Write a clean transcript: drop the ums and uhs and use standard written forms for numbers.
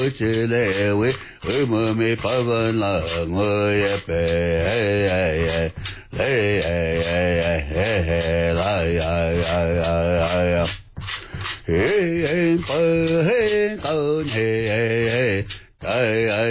只来为我没把问了，我也白来呀，不高呢。